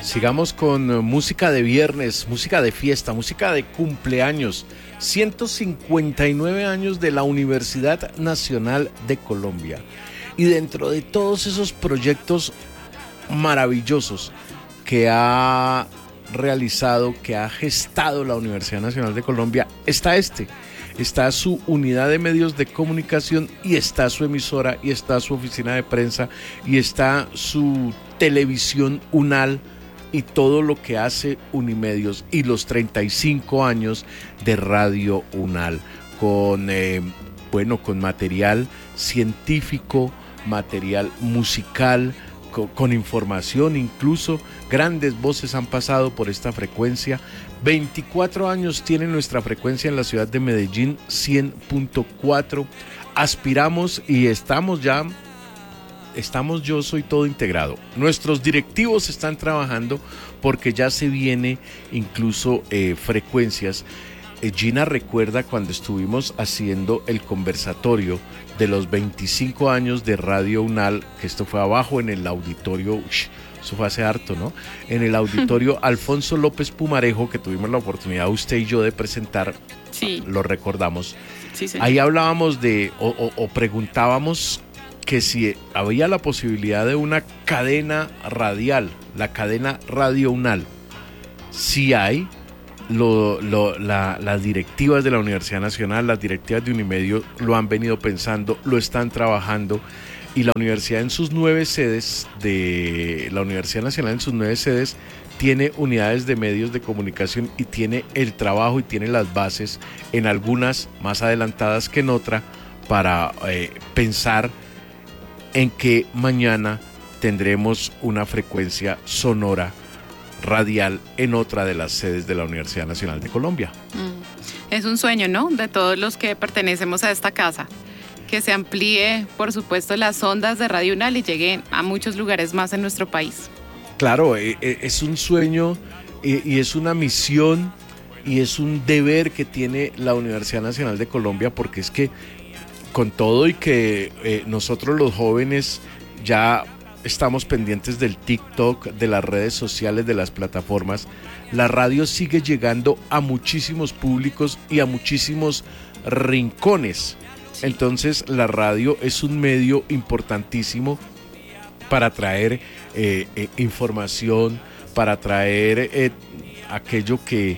Sigamos con música de viernes, música de fiesta, música de cumpleaños. 159 años de la Universidad Nacional de Colombia. Y dentro de todos esos proyectos maravillosos que ha realizado, que ha gestado la Universidad Nacional de Colombia, está su unidad de medios de comunicación y está su emisora y está su oficina de prensa y está su televisión UNAL y todo lo que hace Unimedios y los 35 años de Radio UNAL con material científico, material musical, con información, incluso grandes voces han pasado por esta frecuencia. 24 años tiene nuestra frecuencia en la ciudad de Medellín, 100.4. Aspiramos y estamos, Yo Soy Todo Integrado. Nuestros directivos están trabajando porque ya se viene incluso frecuencias. Gina recuerda cuando estuvimos haciendo el conversatorio de los 25 años de Radio UNAL, que esto fue abajo en el auditorio, eso fue hace harto, ¿no? En el auditorio Alfonso López Pumarejo, que tuvimos la oportunidad usted y yo de presentar, sí. Lo recordamos. Sí, ahí hablábamos o preguntábamos que si había la posibilidad de una cadena radial, la cadena Radio UNAL. Sí hay. Las directivas de la Universidad Nacional, las directivas de Unimedio lo han venido pensando, lo están trabajando, y la universidad en sus 9 sedes, la Universidad Nacional en sus 9 sedes, tiene unidades de medios de comunicación y tiene el trabajo y tiene las bases, en algunas más adelantadas que en otra, para pensar en que mañana tendremos una frecuencia sonora radial en otra de las sedes de la Universidad Nacional de Colombia. Es un sueño, ¿no?, de todos los que pertenecemos a esta casa, que se amplíe, por supuesto, las ondas de Radio UNAL y lleguen a muchos lugares más en nuestro país. Claro, es un sueño y es una misión y es un deber que tiene la Universidad Nacional de Colombia, porque es que con todo y que nosotros los jóvenes ya estamos pendientes del TikTok, de las redes sociales, de las plataformas, la radio sigue llegando a muchísimos públicos y a muchísimos rincones. Sí. Entonces la radio es un medio importantísimo para traer información, para traer aquello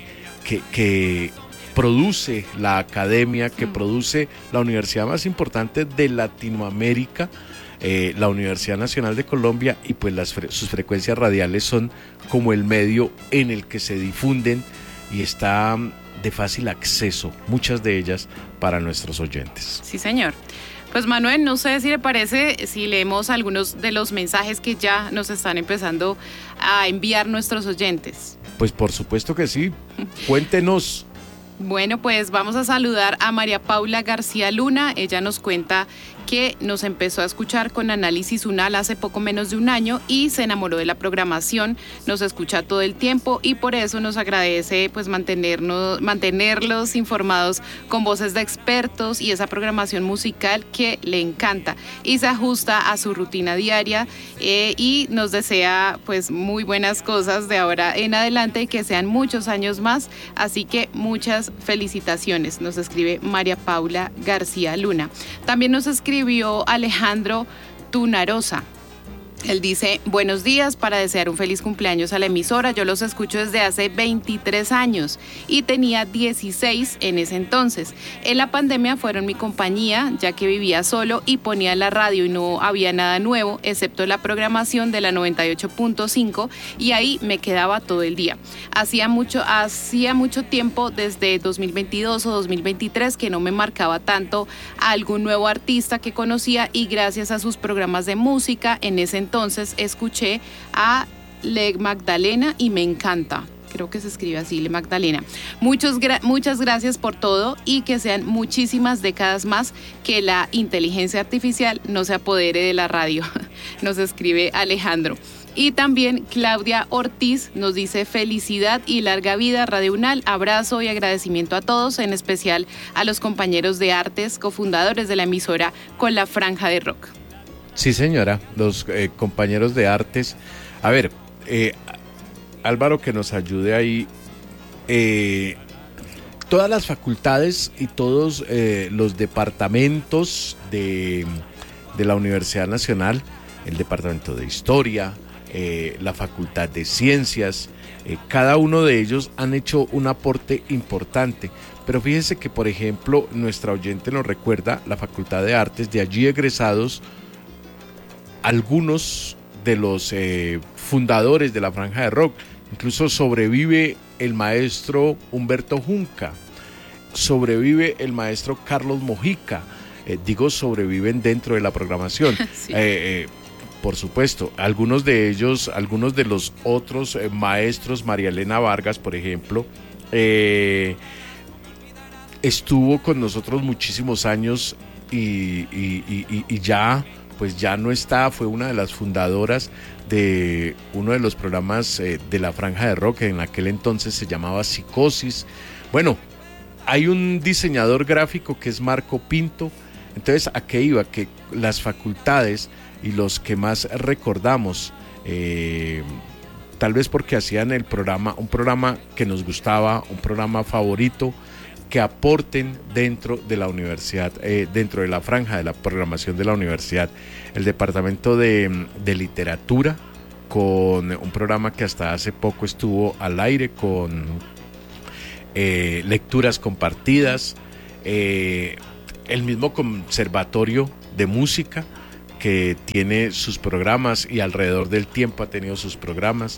que produce la academia, que produce la universidad más importante de Latinoamérica, la Universidad Nacional de Colombia, y pues sus frecuencias radiales son como el medio en el que se difunden y está de fácil acceso, muchas de ellas, para nuestros oyentes. Sí, señor. Pues Manuel, no sé si le parece si leemos algunos de los mensajes que ya nos están empezando a enviar nuestros oyentes. Pues por supuesto que sí, cuéntenos. Bueno, pues vamos a saludar a María Paula García Luna. Ella nos cuenta que nos empezó a escuchar con Análisis UNAL hace poco menos de un año y se enamoró de la programación, nos escucha todo el tiempo y por eso nos agradece pues mantenerlos informados con voces de expertos y esa programación musical que le encanta y se ajusta a su rutina diaria, y nos desea pues muy buenas cosas de ahora en adelante y que sean muchos años más, así que muchas felicitaciones, nos escribe María Paula García Luna. También nos escribió Alejandro Tunarosa. Él dice: buenos días, para desear un feliz cumpleaños a la emisora. Yo los escucho desde hace 23 años y tenía 16 en ese entonces. En la pandemia fueron mi compañía, ya que vivía solo y ponía la radio y no había nada nuevo, excepto la programación de la 98.5, y ahí me quedaba todo el día. Hacía mucho tiempo, desde 2022 o 2023, que no me marcaba tanto a algún nuevo artista que conocía, y gracias a sus programas de música en ese entonces escuché a Le Magdalena y me encanta. Creo que se escribe así, Le Magdalena. Muchas gracias por todo y que sean muchísimas décadas más, que la inteligencia artificial no se apodere de la radio. Nos escribe Alejandro. Y también Claudia Ortiz nos dice: felicidad y larga vida Radio UNAL, abrazo y agradecimiento a todos, en especial a los compañeros de artes, cofundadores de la emisora con la franja de rock. Sí, señora, los compañeros de artes. A ver, Álvaro que nos ayude ahí. Todas las facultades y todos los departamentos de la Universidad Nacional, el departamento de Historia, la Facultad de Ciencias, cada uno de ellos han hecho un aporte importante. Pero fíjense que, por ejemplo, nuestra oyente nos recuerda la Facultad de Artes, de allí egresados algunos de los fundadores de la Franja de Rock. Incluso sobrevive el maestro Humberto Junca, sobrevive el maestro Carlos Mojica, sobreviven dentro de la programación. Sí. Por supuesto, algunos de ellos, algunos de los otros maestros, María Elena Vargas, por ejemplo, estuvo con nosotros muchísimos años y ya, pues ya no está, fue una de las fundadoras de uno de los programas de la Franja de Rock, que en aquel entonces se llamaba Psicosis. Bueno, hay un diseñador gráfico que es Marco Pinto. Entonces, ¿a qué iba? Que las facultades y los que más recordamos, tal vez porque hacían el programa, un programa que nos gustaba, un programa favorito, que aporten dentro de la universidad, dentro de la franja de la programación de la universidad. El departamento de literatura, con un programa que hasta hace poco estuvo al aire, con lecturas compartidas, el mismo conservatorio de música, que tiene sus programas y alrededor del tiempo ha tenido sus programas.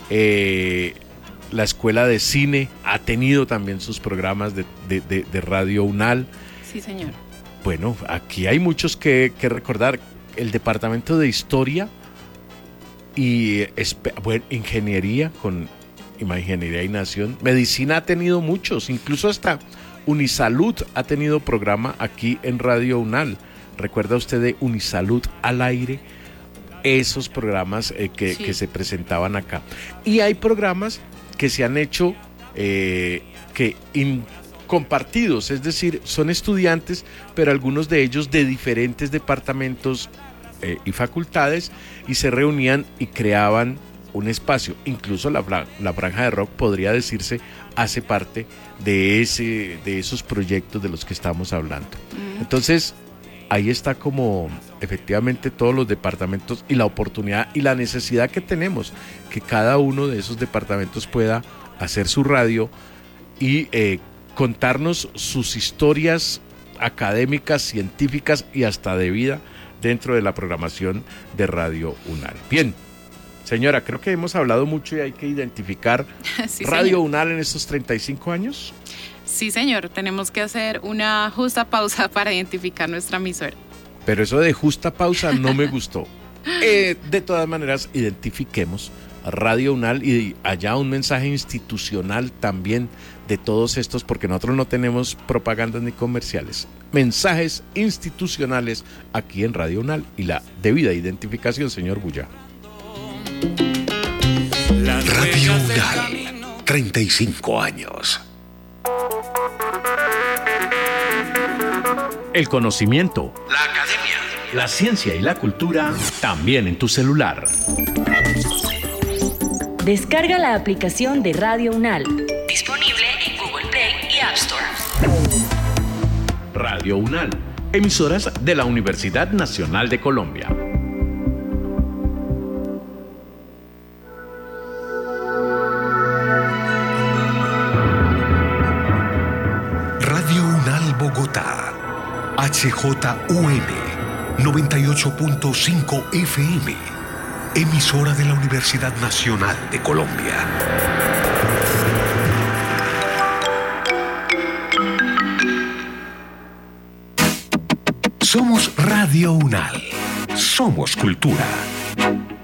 La Escuela de Cine ha tenido también sus programas de Radio UNAL. Sí, señor. Bueno, aquí hay muchos que recordar. El departamento de Historia y Ingeniería, con Ingeniería y Nación. Medicina ha tenido muchos, incluso hasta Unisalud ha tenido programa aquí en Radio UNAL. ¿Recuerda usted de Unisalud al aire? Esos programas que se presentaban acá. Y hay programas que se han hecho compartidos, es decir, son estudiantes, pero algunos de ellos de diferentes departamentos y facultades, y se reunían y creaban un espacio. Incluso la Franja de Rock, podría decirse, hace parte de esos proyectos de los que estamos hablando. Entonces, ahí está como efectivamente todos los departamentos y la oportunidad y la necesidad que tenemos, que cada uno de esos departamentos pueda hacer su radio y contarnos sus historias académicas, científicas y hasta de vida dentro de la programación de Radio UNAL. Bien, señora, creo que hemos hablado mucho y hay que identificar sí, Radio señor. UNAL en estos 35 años. Sí, señor, tenemos que hacer una justa pausa para identificar nuestra emisora. Pero eso de justa pausa no me gustó. De todas maneras, identifiquemos Radio UNAL y allá un mensaje institucional también de todos estos, porque nosotros no tenemos propagandas ni comerciales. Mensajes institucionales aquí en Radio UNAL y la debida identificación, señor Bulla. Radio UNAL, 35 años. El conocimiento, la academia, la ciencia y la cultura también en tu celular. Descarga la aplicación de Radio UNAL. Disponible en Google Play y App Store. Radio UNAL, emisoras de la Universidad Nacional de Colombia. Radio UNAL Bogotá, HJUM 98.5 FM, emisora de la Universidad Nacional de Colombia. Somos Radio UNAL, somos cultura.